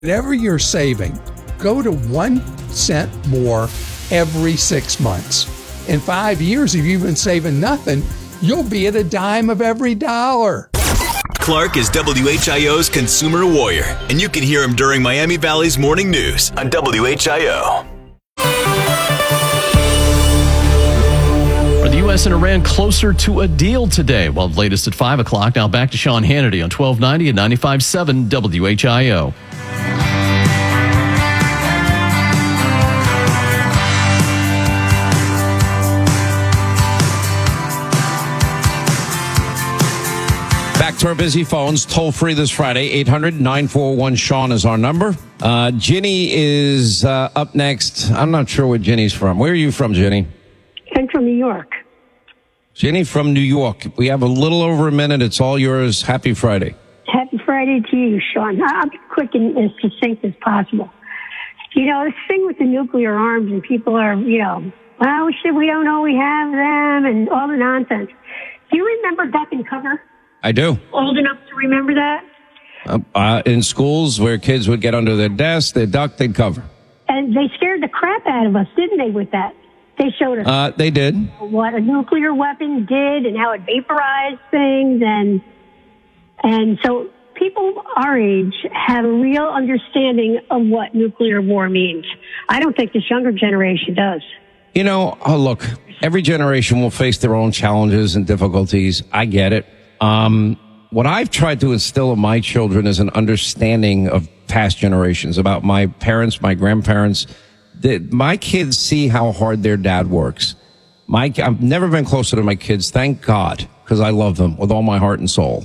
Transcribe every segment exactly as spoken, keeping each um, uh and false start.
Whatever you're saving, go to one cent more every six months. In five years, if you've been saving nothing, you'll be at a dime of every dollar. Clark is W H I O's consumer warrior, and you can hear him during Miami Valley's morning news on W H I O. Are the U S and Iran closer to a deal today? Well, latest at five o'clock. Now back to Sean Hannity on twelve ninety and ninety-five point seven W H I O. Back to our busy phones, toll free this Friday, eight hundred nine four one Sean is our number. Uh, Ginny is uh, up next. I'm not sure where Ginny's from. Where are you from, Ginny? I'm from New York. Ginny from New York. We have a little over a minute. It's all yours. Happy Friday. Happy Friday to you, Sean. I'll be quick and as succinct as possible. You know, this thing with the nuclear arms and people are, you know, well, we should, we don't know we have them and all the nonsense. Do you remember Duck and Cover? I do. Old enough to remember that? Uh, uh, in schools where kids would get under their desk, they'd duck, they'd cover. And they scared the crap out of us, didn't they, with that? They showed us uh, they did. what a nuclear weapon did and how it vaporized things. And, and so people our age have a real understanding of what nuclear war means. I don't think this younger generation does. You know, oh, look, every generation will face their own challenges and difficulties. I get it. Um, what I've tried to instill in my children is an understanding of past generations, about my parents, my grandparents. That my kids see how hard their dad works. My, I've never been closer to my kids, thank God, because I love them with all my heart and soul.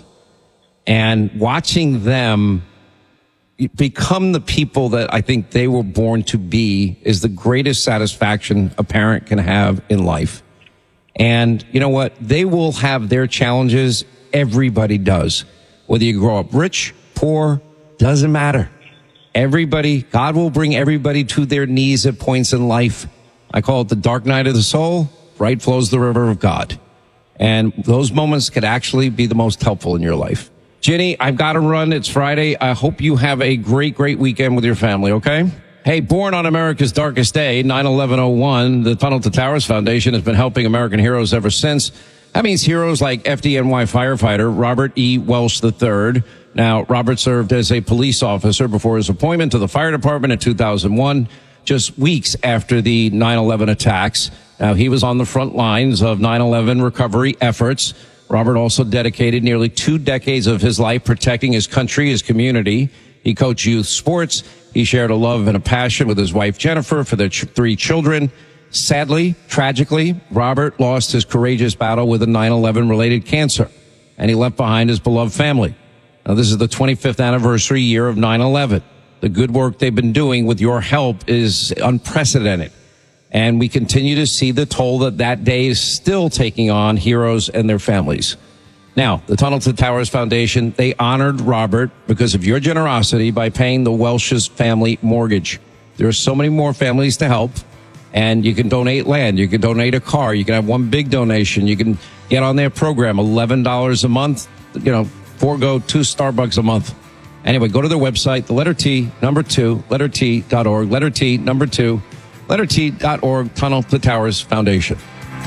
And watching them become the people that I think they were born to be is the greatest satisfaction a parent can have in life. And you know what? They will have their challenges. Everybody does. Whether you grow up rich, poor, doesn't matter. Everybody, God will bring everybody to their knees at points in life. I call it the dark night of the soul. Right flows the river of God. And those moments could actually be the most helpful in your life. Ginny, I've got to run. It's Friday. I hope you have a great, great weekend with your family, okay? Hey, born on America's darkest day, nine eleven oh one, the Tunnel to Towers Foundation has been helping American heroes ever since. That means heroes like F D N Y firefighter Robert E. Welsh the third. Now, Robert served as a police officer before his appointment to the fire department in two thousand one, just weeks after the nine eleven attacks. Now, he was on the front lines of nine eleven recovery efforts. Robert also dedicated nearly two decades of his life protecting his country, his community. He coached youth sports. He shared a love and a passion with his wife, Jennifer, for their ch- three children. Sadly, tragically, Robert lost his courageous battle with a nine eleven related cancer, and he left behind his beloved family. Now, this is the twenty-fifth anniversary year of nine eleven. The good work they've been doing with your help is unprecedented. And we continue to see the toll that that day is still taking on heroes and their families. Now, the Tunnel to Towers Foundation, they honored Robert because of your generosity by paying the Welsh's family mortgage. There are so many more families to help. And you can donate land. You can donate a car. You can have one big donation. You can get on their program, eleven dollars a month, you know, forego two Starbucks a month. Anyway, go to their website, the letter T, number two, letter T dot org, letter T, number two, letter T dot org, Tunnel to Towers Foundation.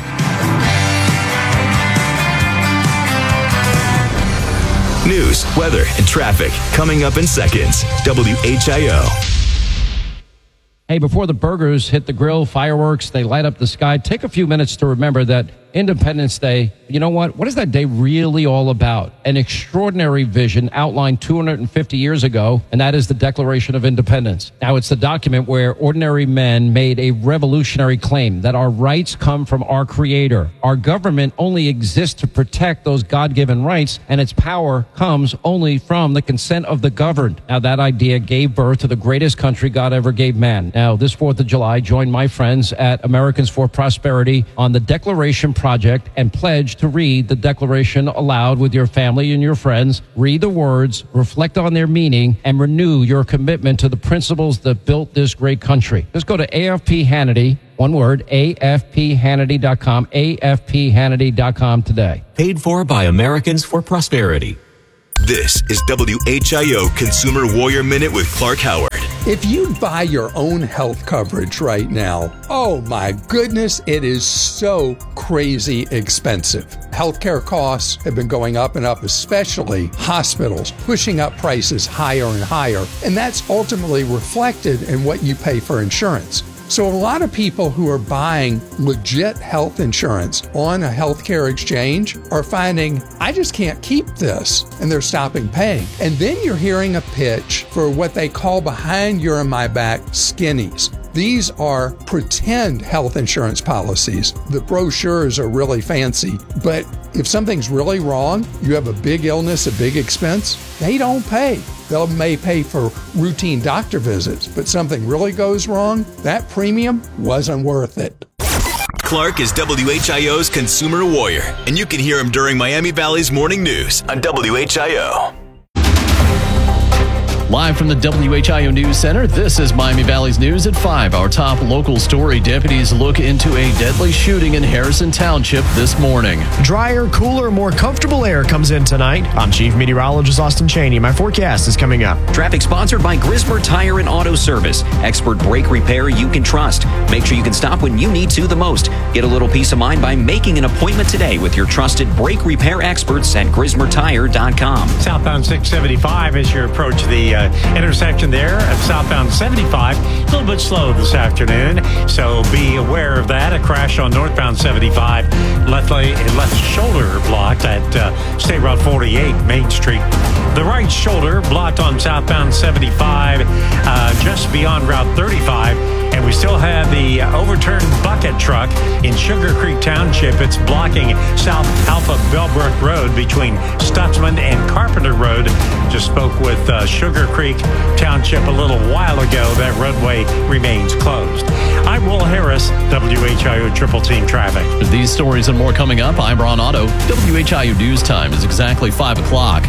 News, weather, and traffic coming up in seconds. W H I O. Hey, before the burgers hit the grill, fireworks, they light up the sky, take a few minutes to remember that Independence Day, you know what? What is that day really all about? An extraordinary vision outlined two hundred fifty years ago, and that is the Declaration of Independence. Now, it's the document where ordinary men made a revolutionary claim that our rights come from our Creator. Our government only exists to protect those God-given rights, and its power comes only from the consent of the governed. Now, that idea gave birth to the greatest country God ever gave man. Now, this fourth of July, join my friends at Americans for Prosperity on the Declaration Project and pledge to read the Declaration aloud with your family and your friends. Read the words, reflect on their meaning, and renew your commitment to the principles that built this great country. Just go to A F P Hannity, one word, A F P Hannity dot com, A F P Hannity dot com today. Paid for by Americans for Prosperity. This is W H I O Consumer Warrior Minute with Clark Howard. If you buy your own health coverage right now, oh my goodness, it is so crazy expensive. Healthcare costs have been going up and up, especially hospitals, pushing up prices higher and higher. And that's ultimately reflected in what you pay for insurance. So a lot of people who are buying legit health insurance on a healthcare exchange are finding, I just can't keep this, and they're stopping paying. And then you're hearing a pitch for what they call behind your and my back skinnies. These are pretend health insurance policies. The brochures are really fancy, but if something's really wrong, you have a big illness, a big expense, they don't pay. They may pay for routine doctor visits, but something really goes wrong, that premium wasn't worth it. Clark is W H I O's Consumer Warrior, and you can hear him during Miami Valley's Morning News on W H I O. Live from the W H I O News Center, this is Miami Valley's News at five. Our top local story, deputies look into a deadly shooting in Harrison Township this morning. Drier, cooler, more comfortable air comes in tonight. I'm Chief Meteorologist Austin Cheney. My forecast is coming up. Traffic sponsored by Grismer Tire and Auto Service. Expert brake repair you can trust. Make sure you can stop when you need to the most. Get a little peace of mind by making an appointment today with your trusted brake repair experts at Grismer Tire dot com. Southbound six seventy-five as you approach the Uh, intersection there of southbound seventy-five. A little bit slow this afternoon, so be aware of that. A crash on northbound seventy-five. Left, lane, left shoulder blocked at uh, State Route forty-eight, Main Street. The right shoulder blocked on southbound seventy-five, uh, just beyond Route thirty-five. And we still have the overturned bucket truck in Sugar Creek Township. It's blocking South Alpha Bellbrook Road between Stutzman and Carpenter Road. Just spoke with uh, Sugar Creek Township a little while ago. That roadway remains closed. I'm Will Harris, W H I O Triple Team Traffic. These stories and more coming up. I'm Ron Otto. W H I O News Time is exactly five o'clock.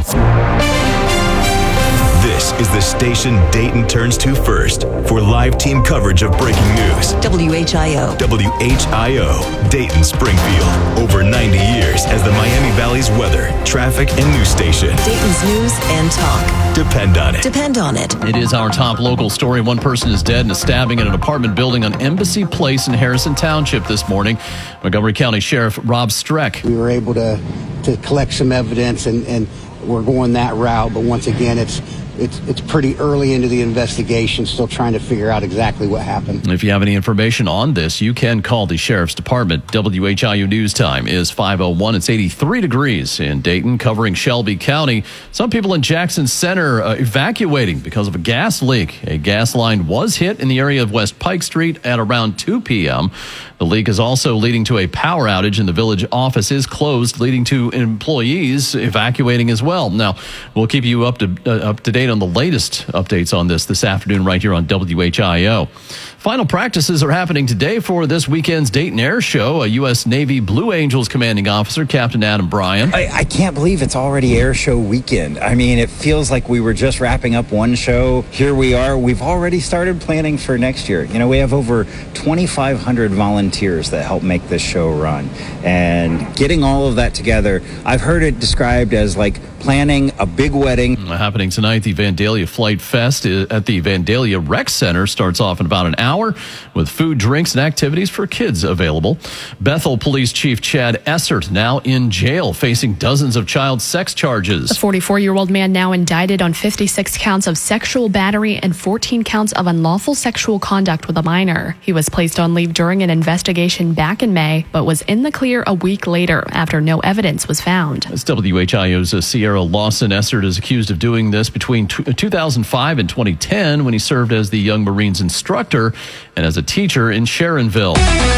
This is the station Dayton turns to first for live team coverage of breaking news. W H I O. W H I O, Dayton Springfield. Over ninety years as the Miami Valley's weather, traffic, and news station. Dayton's news and talk. Depend on it. Depend on it. It is our top local story. One person is dead in a stabbing in an apartment building on Embassy Place in Harrison Township this morning. Montgomery County Sheriff Rob Streck. We were able to, to collect some evidence, and, and we're going that route. But once again, it's It's it's pretty early into the investigation, still trying to figure out exactly what happened. If you have any information on this, you can call the Sheriff's Department. W H I O News Time is five oh one. It's eighty-three degrees in Dayton, covering Shelby County. Some people in Jackson Center uh, evacuating because of a gas leak. A gas line was hit in the area of West Pike Street at around two p.m. The leak is also leading to a power outage, and the village office is closed, leading to employees evacuating as well. Now, we'll keep you up to uh, up to date on the latest updates on this this afternoon right here on W H I O. Final practices are happening today for this weekend's Dayton Air Show. A U S Navy Blue Angels commanding officer, Captain Adam Bryan. I, I can't believe it's already Air Show weekend. I mean, it feels like we were just wrapping up one show. Here we are. We've already started planning for next year. You know, we have over twenty-five hundred volunteers that help make this show run. And getting all of that together, I've heard it described as like planning a big wedding. Happening tonight, the Vandalia Flight Fest at the Vandalia Rec Center starts off in about an hour with food, drinks, and activities for kids available. Bethel Police Chief Chad Essert now in jail, facing dozens of child sex charges. The forty-four-year-old man now indicted on fifty-six counts of sexual battery and fourteen counts of unlawful sexual conduct with a minor. He was placed on leave during an investigation back in May, but was in the clear a week later after no evidence was found. As W H I O's uh, Sierra Lawson, Essert is accused of doing this between two thousand five and twenty ten when he served as the Young Marines instructor and as a teacher in Sharonville.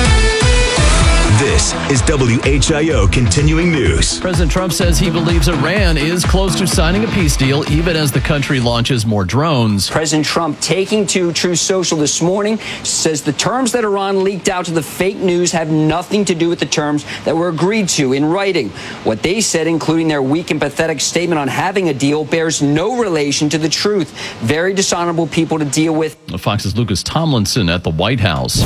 This is W H I O Continuing News. President Trump says he believes Iran is close to signing a peace deal, even as the country launches more drones. President Trump, taking to Truth Social this morning, says the terms that Iran leaked out to the fake news have nothing to do with the terms that were agreed to in writing. What they said, including their weak and pathetic statement on having a deal, bears no relation to the truth. Very dishonorable people to deal with. Fox's Lucas Tomlinson at the White House.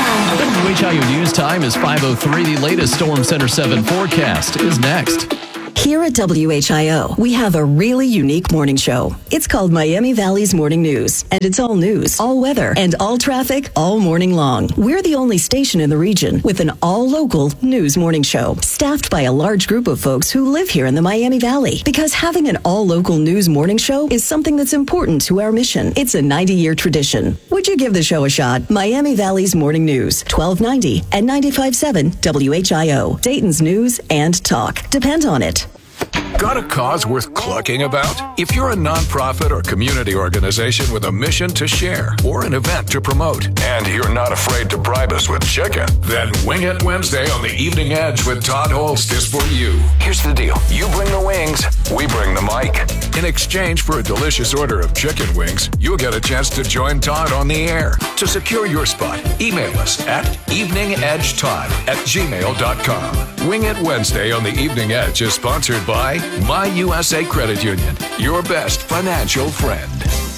W H I O News Time is five oh three. The latest Storm Center seven forecast is next. Here at W H I O, we have a really unique morning show. It's called Miami Valley's Morning News, and it's all news, all weather, and all traffic all morning long. We're the only station in the region with an all-local news morning show, staffed by a large group of folks who live here in the Miami Valley. Because having an all-local news morning show is something that's important to our mission. It's a ninety-year tradition. Would you give the show a shot? Miami Valley's Morning News, twelve ninety and ninety-five point seven W H I O. Dayton's news and talk. Depend on it. Got a cause worth clucking about? If you're a nonprofit or community organization with a mission to share or an event to promote, and you're not afraid to bribe us with chicken, then Wing It Wednesday on the Evening Edge with Todd Holst is for you. Here's the deal. You bring the wings, we bring the mic. In exchange for a delicious order of chicken wings, you'll get a chance to join Todd on the air. To secure your spot, email us at eveningedgetodd at gmail dot com. Wing It Wednesday on the Evening Edge is sponsored by My U S A Credit Union, your best financial friend.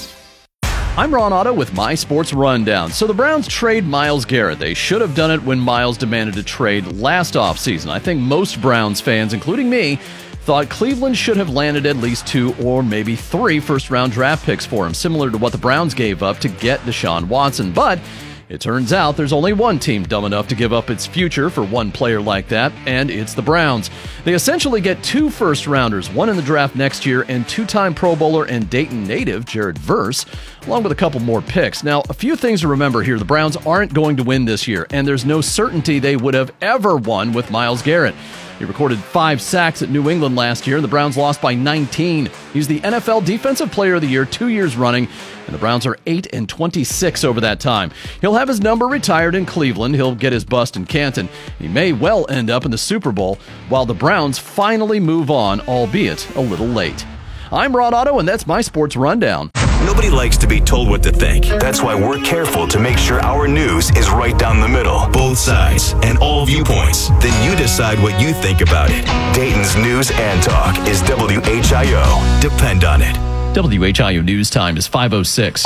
I'm Ron Otto with My Sports Rundown. So the Browns trade Myles Garrett. They should have done it when Myles demanded a trade last offseason. I think most Browns fans, including me, thought Cleveland should have landed at least two or maybe three first-round draft picks for him, similar to what the Browns gave up to get Deshaun Watson. But it turns out there's only one team dumb enough to give up its future for one player like that, and it's the Browns. They essentially get two first-rounders, one in the draft next year, and two-time Pro Bowler and Dayton native Jared Verse, along with a couple more picks. Now, a few things to remember here. The Browns aren't going to win this year, and there's no certainty they would have ever won with Myles Garrett. He recorded five sacks at New England last year, and the Browns lost by nineteen. He's the N F L Defensive Player of the Year two years running, and the Browns are eight and twenty-six over that time. He'll have his number retired in Cleveland. He'll get his bust in Canton. He may well end up in the Super Bowl while the Browns finally move on, albeit a little late. I'm Ron Otto, and that's My Sports Rundown. Nobody likes to be told what to think. That's why we're careful to make sure our news is right down the middle, both sides, and all viewpoints. Then you decide what you think about it. Dayton's news and talk is W H I O. Depend on it. W H I O News Time is five oh six.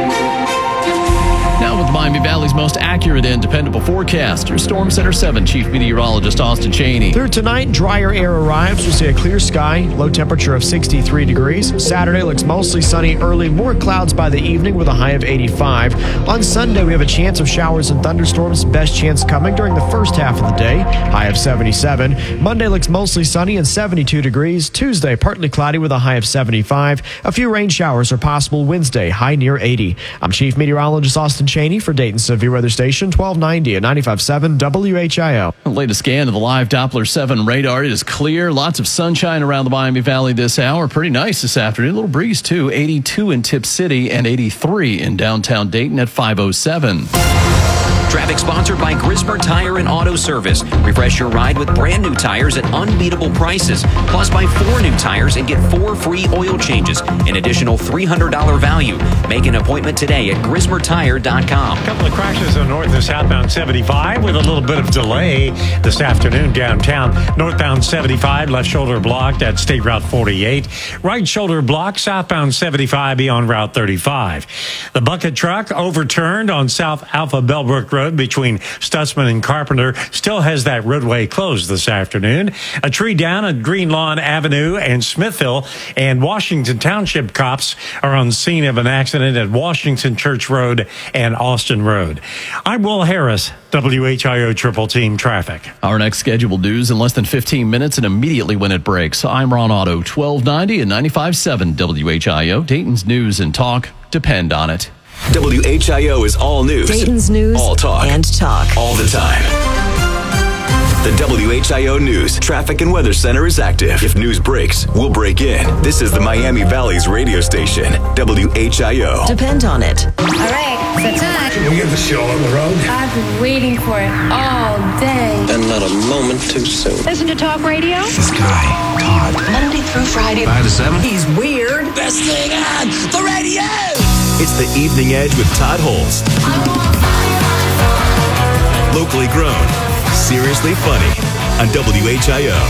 Now with Miami Valley's most accurate and dependable forecast, your Storm Center seven Chief Meteorologist Austin Cheney. Through tonight, drier air arrives. We'll see a clear sky, low temperature of sixty-three degrees. Saturday looks mostly sunny early, more clouds by the evening with a high of eighty-five. On Sunday, we have a chance of showers and thunderstorms, best chance coming during the first half of the day, high of seventy-seven. Monday looks mostly sunny and seventy-two degrees. Tuesday, partly cloudy with a high of seventy-five. A few rain showers are possible Wednesday, high near eighty. I'm Chief Meteorologist Austin Cheney for Dayton Severe Weather Station, twelve ninety and ninety-five point seven W H I O. The latest scan of the live Doppler seven radar. It is clear. Lots of sunshine around the Miami Valley this hour. Pretty nice this afternoon. A little breeze, too. eighty-two in Tip City and eighty-three in downtown Dayton at five oh seven. Traffic sponsored by Grismer Tire and Auto Service. Refresh your ride with brand new tires at unbeatable prices. Plus, buy four new tires and get four free oil changes. An additional three hundred dollars value. Make an appointment today at grismer tire dot com. A couple of crashes on north and southbound seventy-five with a little bit of delay this afternoon downtown. Northbound seventy-five, left shoulder blocked at State Route forty-eight. Right shoulder blocked, southbound seventy-five beyond Route thirty-five. The bucket truck overturned on South Alpha Bellbrook Road between Stutzman and Carpenter still has that roadway closed this afternoon. A tree down at Green Lawn Avenue and Smithville, and Washington Township cops are on scene of an accident at Washington Church Road and Austin Road. I'm Will Harris, W H I O Triple Team Traffic. Our next scheduled news in less than fifteen minutes and immediately when it breaks. I'm Ron Otto, twelve ninety and ninety-five point seven W H I O. Dayton's news and talk. Depend on it. W H I O is all news. Dayton's news all talk. and talk. All the time. The W H I O News Traffic and Weather Center is active. If news breaks, we'll break in. This is the Miami Valley's radio station, W H I O. Depend on it. All right, so time. Can we get the show on the road? I've been waiting for it all day. And not a moment too soon. Listen to talk radio. This guy, Todd. Monday through Friday. Five to seven. He's weird. Best thing on the radio. It's the Evening Edge with Todd Holst. Locally grown, seriously funny on W H I O.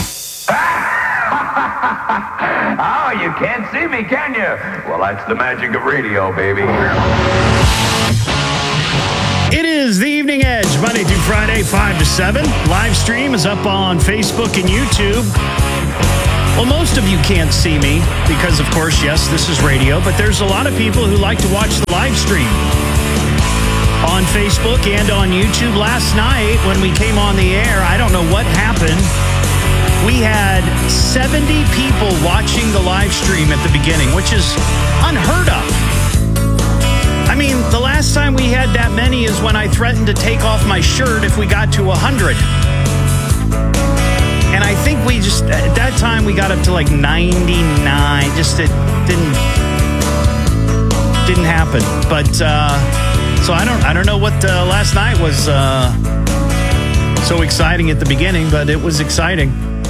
Oh, you can't see me, can you? Well, that's the magic of radio, baby. It is the Evening Edge, Monday through Friday, five to seven. Live stream is up on Facebook and YouTube. Well, most of you can't see me because, of course, yes, this is radio, but there's a lot of people who like to watch the live stream on Facebook and on YouTube. Last night when we came on the air, I don't know what happened. We had seventy people watching the live stream at the beginning, which is unheard of. I mean, the last time we had that many is when I threatened to take off my shirt if we got to one hundred. And I think we just, at that time, we got up to like ninety-nine. Just it didn't, didn't happen. But, uh, so I don't, I don't know what uh, last night was uh, so exciting at the beginning, but it was exciting.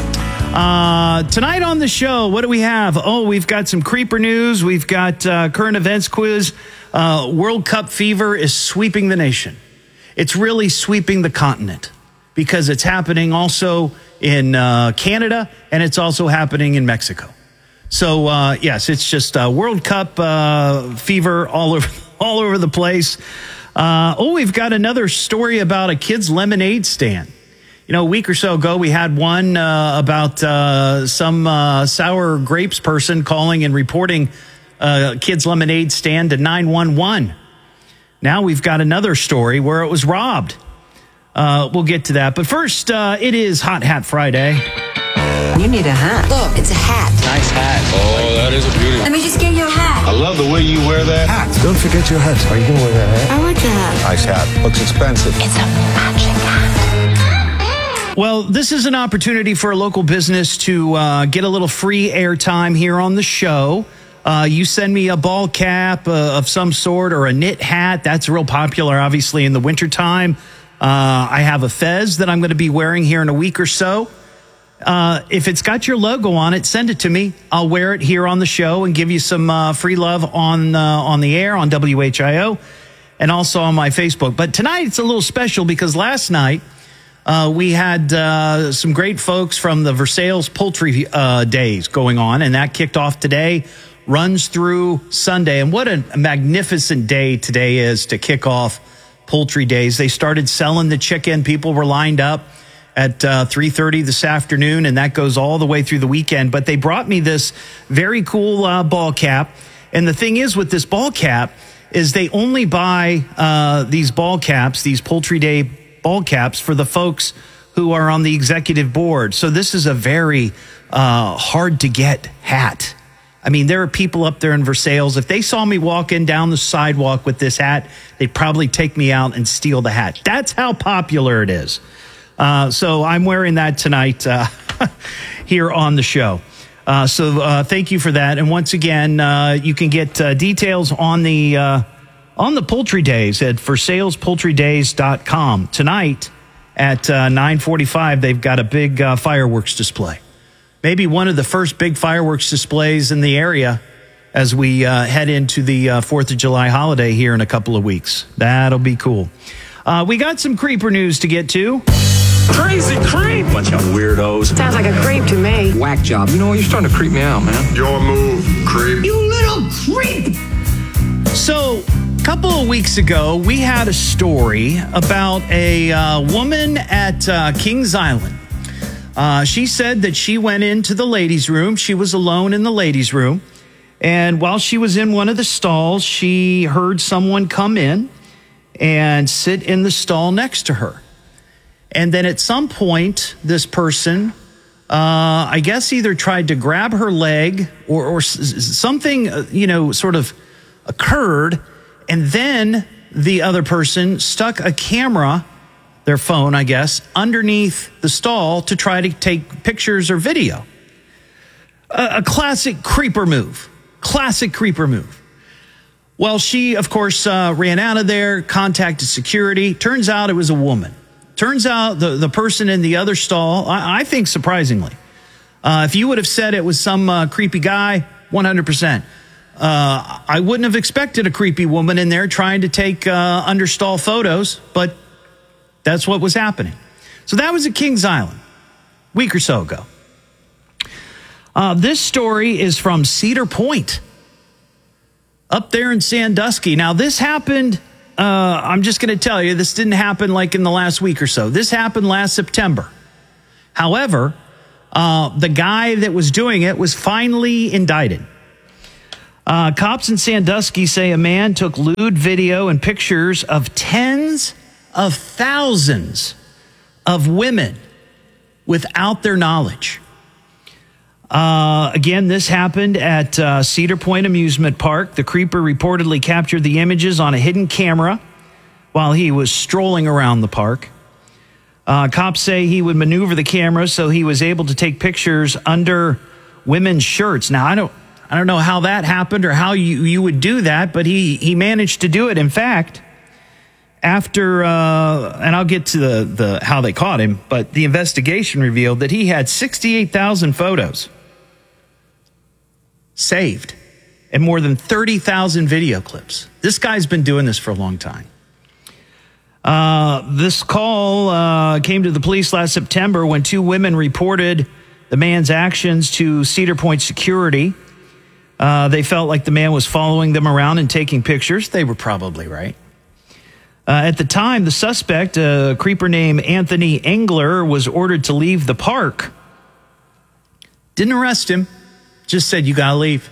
Uh, tonight on the show, what do we have? Oh, we've got some creeper news. We've got uh, current events quiz. Uh, World Cup fever is sweeping the nation. It's really sweeping the continent because it's happening also in uh, Canada and it's also happening in Mexico. So, uh, yes, it's just uh, World Cup uh, fever all over, all over the place. Uh, oh, we've got another story about a kid's lemonade stand. You know, a week or so ago, we had one uh, about uh, some uh, sour grapes person calling and reporting uh, kids' lemonade stand to nine one one. Now we've got another story where it was robbed. Uh, we'll get to that. But first, uh, it is Hot Hat Friday. You need a hat. Look, it's a hat. Nice hat. Oh, that is a beauty. Let me just get you a hat. I love the way you wear that hat. Don't forget your hat. Are you going to wear that hat? I like the hat. Nice hat. Looks expensive. It's a matching hat. Well, this is an opportunity for a local business to uh, get a little free airtime here on the show. Uh, you send me a ball cap uh, of some sort or a knit hat. That's real popular, obviously, in the wintertime. Uh, I have a fez that I'm going to be wearing here in a week or so. Uh, if it's got your logo on it, send it to me. I'll wear it here on the show and give you some uh, free love on uh, on the air on W H I O and also on my Facebook. But tonight it's a little special because last night uh, we had uh, some great folks from the Versailles Poultry uh, Days going on, and that kicked off today, runs through Sunday. And what a magnificent day today is to kick off Poultry Days. They started selling the chicken. People were lined up at uh, three thirty this afternoon, and that goes all the way through the weekend. But they brought me this very cool uh, ball cap. And the thing is with this ball cap is they only buy uh, these ball caps, these Poultry Day ball caps, for the folks who are on the executive board. So this is a very uh, hard to get hat. I mean, there are people up there in Versailles. If they saw me walking down the sidewalk with this hat, they'd probably take me out and steal the hat. That's how popular it is. Uh, so I'm wearing that tonight uh, here on the show. Uh, so uh, thank you for that. And once again, uh, you can get uh, details on the uh, on the Poultry Days at versailles poultry days dot com. Tonight at uh, nine forty-five, they've got a big uh, fireworks display. Maybe one of the first big fireworks displays in the area as we uh, head into the uh, fourth of July holiday here in a couple of weeks. That'll be cool. Uh, we got some creeper news to get to. Crazy creep. Bunch of weirdos. Sounds like a creep to me. Whack job. You know what? You're starting to creep me out, man. Your move, creep. You little creep. So, a couple of weeks ago, we had a story about a uh, woman at uh, Kings Island. Uh, she said that she went into the ladies' room. She was alone in the ladies' room. And while she was in one of the stalls, she heard someone come in and sit in the stall next to her. And then at some point, this person, uh, I guess, either tried to grab her leg or, or s- something, uh, you know, sort of occurred. And then the other person stuck a camera, their phone, I guess, underneath the stall to try to take pictures or video. A, a classic creeper move. Classic creeper move. Well, she, of course, uh, ran out of there, contacted security. Turns out it was a woman. Turns out the, the person in the other stall, I, I think surprisingly, uh, if you would have said it was some uh, creepy guy, one hundred percent. Uh, I wouldn't have expected a creepy woman in there trying to take uh, understall photos, but that's what was happening. So that was at Kings Island a week or so ago. Uh, this story is from Cedar Point, up there in Sandusky. Now, this happened, uh, I'm just going to tell you, this didn't happen like in the last week or so. This happened last September. However, Uh, the guy that was doing it was finally indicted. Uh, cops in Sandusky say a man took lewd video and pictures of tens of thousands of women without their knowledge. Uh, again, this happened at uh, Cedar Point Amusement Park. The creeper reportedly captured the images on a hidden camera while he was strolling around the park. Uh, cops say he would maneuver the camera so he was able to take pictures under women's shirts. Now, I don't I don't know how that happened or how you, you would do that, but he, he managed to do it. In fact, after, uh, and I'll get to the, the how they caught him, but the investigation revealed that he had sixty-eight thousand photos saved and more than thirty thousand video clips. This guy's been doing this for a long time. Uh, this call uh, came to the police last September when two women reported the man's actions to Cedar Point security. Uh, they felt like the man was following them around and taking pictures. They were probably right. Uh, at the time, the suspect, a creeper named Anthony Engler, was ordered to leave the park. Didn't arrest him, just said, you gotta leave.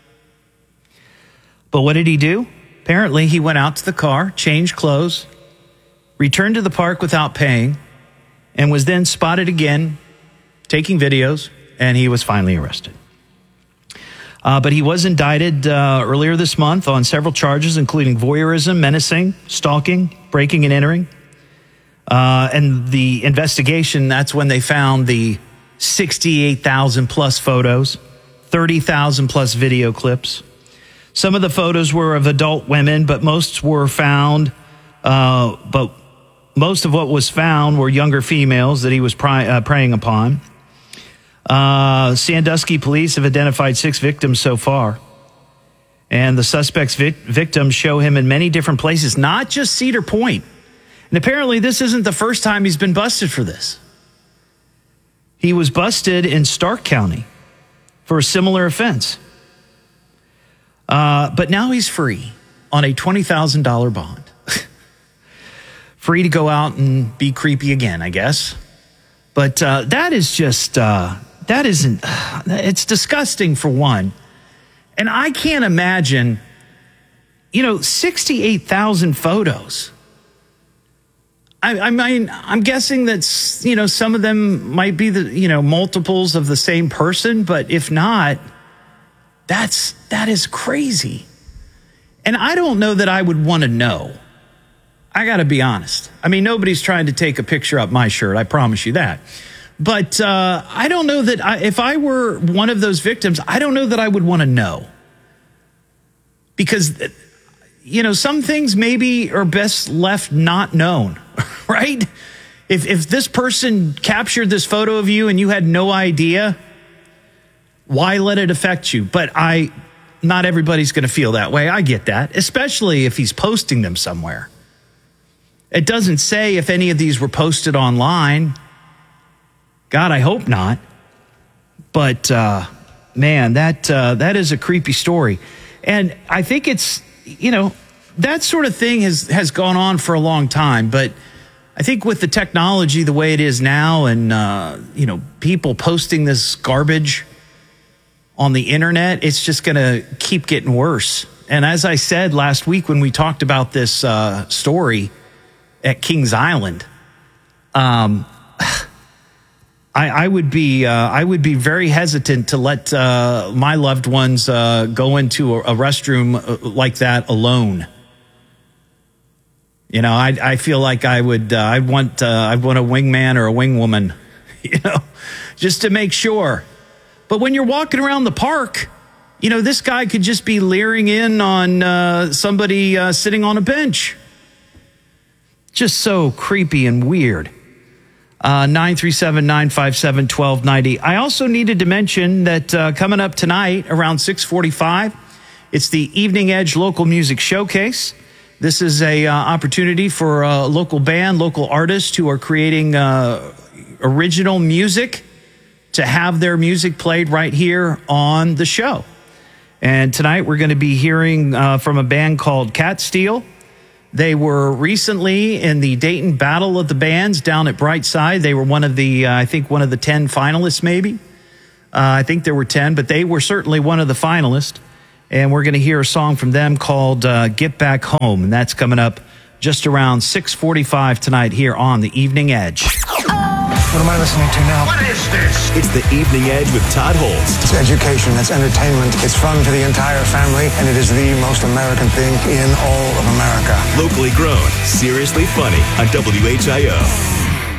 But what did he do? Apparently, he went out to the car, changed clothes, returned to the park without paying, and was then spotted again taking videos, and he was finally arrested. Uh, but he was indicted uh, earlier this month on several charges, including voyeurism, menacing, stalking, breaking and entering. Uh, and the investigation, that's when they found the sixty-eight thousand plus photos, thirty thousand plus video clips. Some of the photos were of adult women, but most were found, uh, but most of what was found were younger females that he was pry, uh, preying upon. Uh, Sandusky police have identified six victims so far. And the suspect's vic- victims show him in many different places, not just Cedar Point. And apparently this isn't the first time he's been busted for this. He was busted in Stark County for a similar offense. Uh, but now he's free on a twenty thousand dollars bond. Free to go out and be creepy again, I guess. But uh, that is just... Uh, That isn't, it's disgusting for one. And I can't imagine, you know, sixty-eight thousand photos. I, I mean, I'm guessing that, you know, some of them might be the, you know, multiples of the same person. But if not, that's, that is crazy. And I don't know that I would want to know. I got to be honest. I mean, nobody's trying to take a picture up my shirt. I promise you that. But uh, I don't know that I, if I were one of those victims, I don't know that I would want to know. Because, you know, some things maybe are best left not known, right? If if this person captured this photo of you and you had no idea, why let it affect you? But I, not everybody's going to feel that way. I get that, especially if he's posting them somewhere. It doesn't say if any of these were posted online. God, I hope not. But, uh, man, that uh, that is a creepy story. And I think it's, you know, that sort of thing has, has gone on for a long time. But I think with the technology the way it is now and, uh, you know, people posting this garbage on the internet, it's just going to keep getting worse. And as I said last week when we talked about this uh, story at Kings Island, um, I, I would be uh, I would be very hesitant to let uh, my loved ones uh, go into a, a restroom like that alone. You know, I I feel like I would uh, I want uh, I want a wingman or a wingwoman, you know, just to make sure. But when you're walking around the park, you know, this guy could just be leering in on uh, somebody uh, sitting on a bench. Just so creepy and weird. Uh, nine three seven, nine five seven, one two nine zero. I also needed to mention that uh, coming up tonight around six forty-five, it's the Evening Edge Local Music Showcase. This is a uh, opportunity for a local band, local artists who are creating uh, original music to have their music played right here on the show. And tonight we're going to be hearing uh, from a band called Cat Steel. They were recently in the Dayton Battle of the Bands down at Brightside. They were one of the, uh, I think, one of the ten finalists, maybe. Uh, I think there were ten, but they were certainly one of the finalists. And we're going to hear a song from them called uh, Get Back Home. And that's coming up just around six forty-five tonight here on The Evening Edge. What am I listening to now? What is this? It's The Evening Edge with Todd Holst. It's education, it's entertainment, it's fun to the entire family, and it is the most American thing in all of America. Locally grown, seriously funny on W H I O.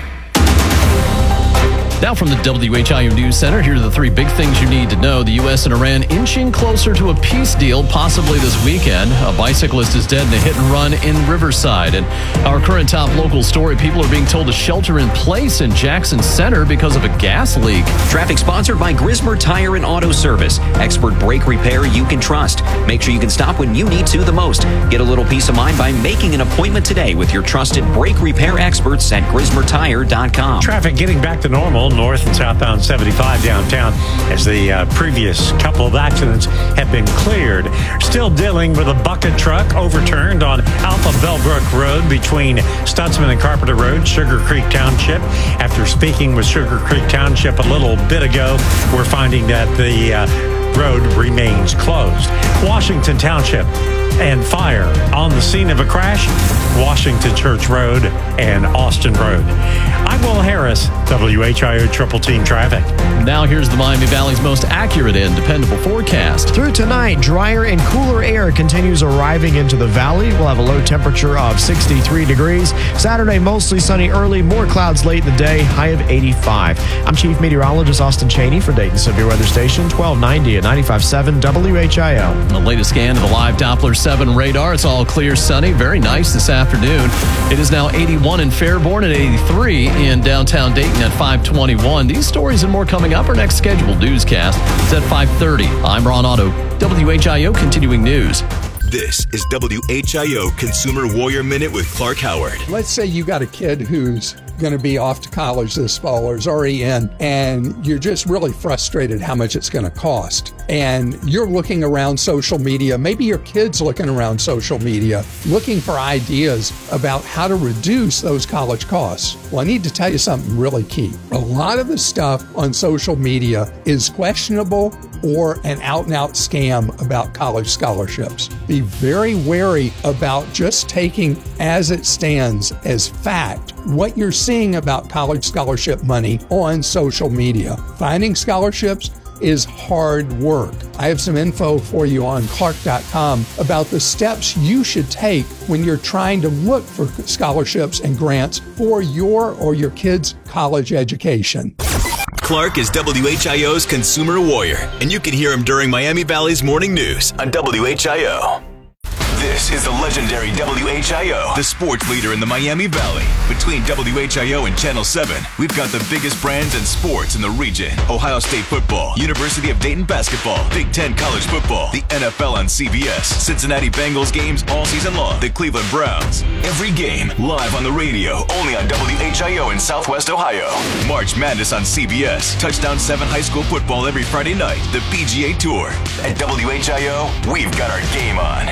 Now from the W H I O News Center, here are the three big things you need to know. The U S and Iran inching closer to a peace deal, possibly this weekend. A bicyclist is dead in a hit and run in Riverside. And our current top local story, people are being told to shelter in place in Jackson Center because of a gas leak. Traffic sponsored by Grismer Tire and Auto Service. Expert brake repair you can trust. Make sure you can stop when you need to the most. Get a little peace of mind by making an appointment today with your trusted brake repair experts at grismer tire dot com. Traffic getting back to normal north and southbound seventy-five downtown as the uh, previous couple of accidents have been cleared. Still dealing with a bucket truck overturned on Alpha Bellbrook Road between Stutzman and Carpenter Road, Sugar Creek Township. After speaking with Sugar Creek Township a little bit ago, we're finding that the uh, road remains closed. Washington Township and fire on the scene of a crash, Washington Church Road and Austin Road. I'm Will Harris, W H I O Triple Team Traffic. Now here's the Miami Valley's most accurate and dependable forecast. Through tonight, drier and cooler air continues arriving into the valley. We'll have a low temperature of sixty-three degrees. Saturday, mostly sunny early, more clouds late in the day, high of eighty-five. I'm Chief Meteorologist Austin Cheney for Dayton Severe Weather Station, twelve ninety at ninety-five point seven W H I O. The latest scan of the live Doppler seven radar. It's all clear, sunny, very nice this afternoon. It is now eighty-one in Fairborn and eighty-three in downtown Dayton at five twenty-one. These stories and more coming up. Our next scheduled newscast is at five thirty. I'm Ron Otto, W H I O Continuing News. This is W H I O Consumer Warrior Minute with Clark Howard. Let's say you got a kid who's going to be off to college this fall or is already in, and you're just really frustrated how much it's going to cost. And you're looking around social media, maybe your kid's looking around social media, looking for ideas about how to reduce those college costs. Well, I need to tell you something really key. A lot of the stuff on social media is questionable or an out-and-out scam about college scholarships. Be very wary about just taking as it stands as fact what you're seeing about college scholarship money on social media. Finding scholarships is hard work. I have some info for you on clark dot com about the steps you should take when you're trying to look for scholarships and grants for your or your kids' college education. Clark is W H I O's Consumer Warrior, and you can hear him during Miami Valley's Morning News on W H I O. This is the legendary W H I O, the sports leader in the Miami Valley. Between W H I O and Channel seven, we've got the biggest brands in sports in the region. Ohio State football, University of Dayton basketball, Big Ten college football, the N F L on C B S, Cincinnati Bengals games all season long, the Cleveland Browns. Every game live on the radio, only on W H I O in Southwest Ohio. March Madness on C B S, Touchdown seven high school football every Friday night, the P G A Tour. At W H I O, we've got our game on.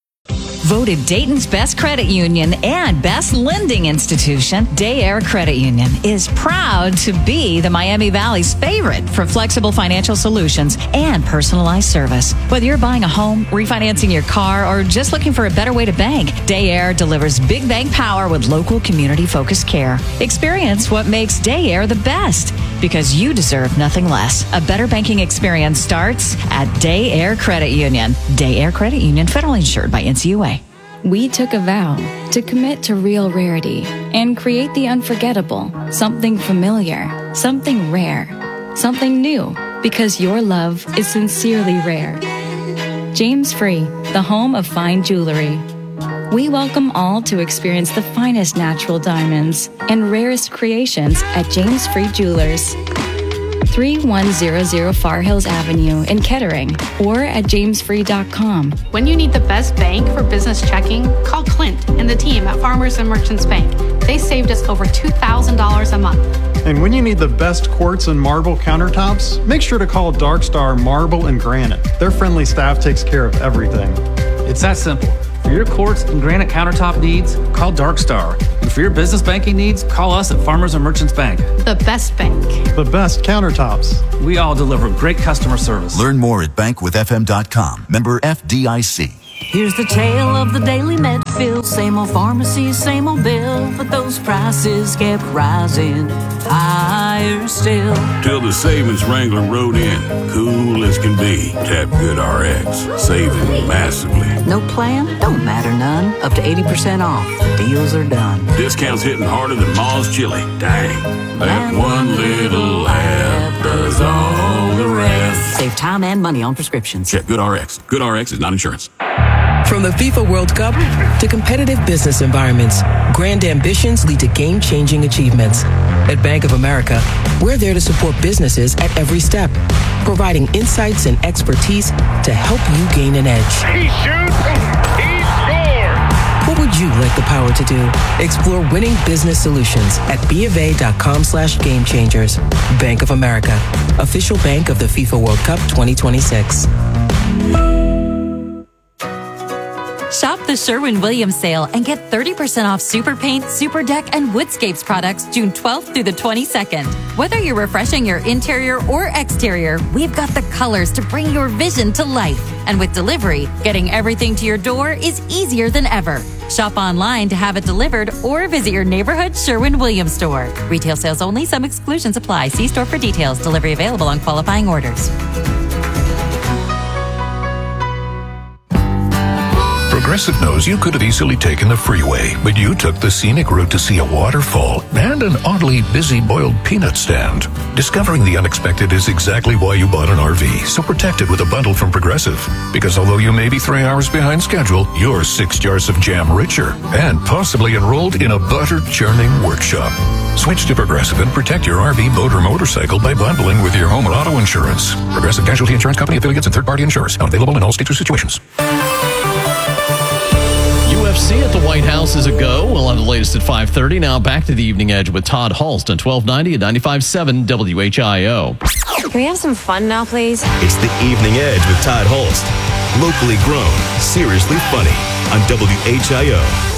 Voted Dayton's best credit union and best lending institution, Day Air Credit Union is proud to be the Miami Valley's favorite for flexible financial solutions and personalized service. Whether you're buying a home, refinancing your car, or just looking for a better way to bank, Day Air delivers big bank power with local community-focused care. Experience what makes Day Air the best, because you deserve nothing less. A better banking experience starts at Day Air Credit Union. Day Air Credit Union, federally insured by N C U A. We took a vow to commit to real rarity and create the unforgettable, something familiar, something rare, something new, because your love is sincerely rare. James Free, the home of fine jewelry. We welcome all to experience the finest natural diamonds and rarest creations at James Free Jewelers. thirty-one hundred Far Hills Avenue in Kettering, or at james free dot com. When you need the best bank for business checking, call Clint and the team at Farmers and Merchants Bank. They saved us over two thousand dollars a month. And when you need the best quartz and marble countertops, make sure to call Dark Star Marble and Granite. Their friendly staff takes care of everything. It's that simple. For your quartz and granite countertop needs, call Dark Star. And for your business banking needs, call us at Farmers and Merchants Bank. The best bank. The best countertops. We all deliver great customer service. Learn more at bank with f m dot com. Member F D I C. Here's the tale of the daily Medfield. Same old pharmacy, same old bill, but those prices kept rising higher still. Till the savings wrangler rode in, cool as can be. Tap GoodRx, saving massively. No plan? Don't matter none. Up to eighty percent off. The deals are done. Discounts hitting harder than Ma's chili. Dang, that one little app does all the rest. Save time and money on prescriptions. Check GoodRx. GoodRx is not insurance. From the FIFA World Cup to competitive business environments, grand ambitions lead to game-changing achievements. At Bank of America, we're there to support businesses at every step, providing insights and expertise to help you gain an edge. He shoots, he scores! What would you like the power to do? Explore winning business solutions at bofa.com slash game changers. Bank of America, official bank of the FIFA World Cup twenty twenty-six. Shop the Sherwin-Williams sale and get thirty percent off Super Paint, Super Deck, and Woodscapes products June twelfth through the twenty-second. Whether you're refreshing your interior or exterior, we've got the colors to bring your vision to life. And with delivery, getting everything to your door is easier than ever. Shop online to have it delivered or visit your neighborhood Sherwin-Williams store. Retail sales only. Some exclusions apply. See store for details. Delivery available on qualifying orders. Progressive knows you could have easily taken the freeway, but you took the scenic route to see a waterfall and an oddly busy boiled peanut stand. Discovering the unexpected is exactly why you bought an R V, so protect it with a bundle from Progressive. Because although you may be three hours behind schedule, you're six jars of jam richer and possibly enrolled in a butter-churning workshop. Switch to Progressive and protect your R V, boat, or motorcycle by bundling with your home or auto insurance. Progressive Casualty Insurance Company affiliates and third-party insurers. Not available in all states or situations. U F C at the White House is a go. We'll have the latest at five thirty. Now back to the Evening Edge with Todd Hulst on twelve ninety and ninety-five point seven W H I O. Can we have some fun now, please? It's the Evening Edge with Todd Hulst. Locally grown, seriously funny on W H I O.